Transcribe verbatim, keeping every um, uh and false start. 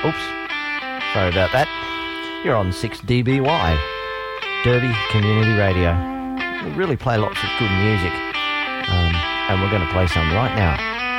Oops. Sorry about that. You're on six D B Y, Derby Community Radio. We really play lots of good music, um, and we're going to play some right now.